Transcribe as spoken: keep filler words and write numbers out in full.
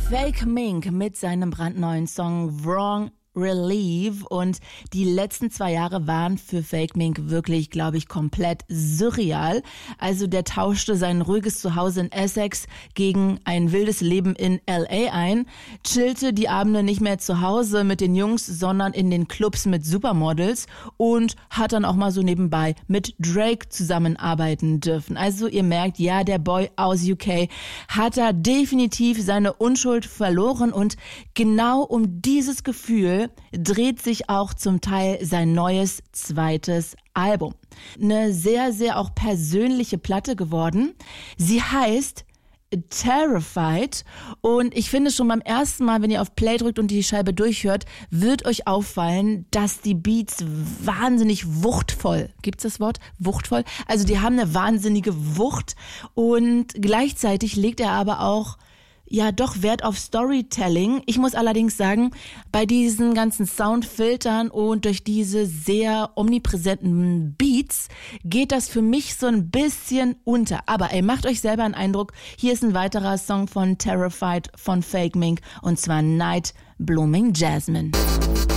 Fake Mink mit seinem brandneuen Song Wrong Relief, und die letzten zwei Jahre waren für Fake Mink wirklich, glaube ich, komplett surreal. Also der tauschte sein ruhiges Zuhause in Essex gegen ein wildes Leben in L A ein, chillte die Abende nicht mehr zu Hause mit den Jungs, sondern in den Clubs mit Supermodels und hat dann auch mal so nebenbei mit Drake zusammenarbeiten dürfen. Also ihr merkt, ja, der Boy aus U K hat da definitiv seine Unschuld verloren, und genau um dieses Gefühl dreht sich auch zum Teil sein neues zweites Album. Eine sehr, sehr auch persönliche Platte geworden. Sie heißt Terrified, und ich finde schon beim ersten Mal, wenn ihr auf Play drückt und die Scheibe durchhört, wird euch auffallen, dass die Beats wahnsinnig wuchtvoll, gibt's das Wort? Wuchtvoll? Also die haben eine wahnsinnige Wucht, und gleichzeitig legt er aber auch ja doch Wert auf Storytelling. Ich muss allerdings sagen, bei diesen ganzen Soundfiltern und durch diese sehr omnipräsenten Beats geht das für mich so ein bisschen unter. Aber ey, macht euch selber einen Eindruck. Hier ist ein weiterer Song von Terrified von Fake Mink, und zwar Night Blooming Jasmine.